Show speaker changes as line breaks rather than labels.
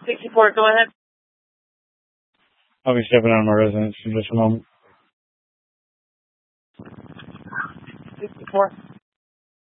64, go ahead.
I'll be stepping out of my residence in just a moment.
64.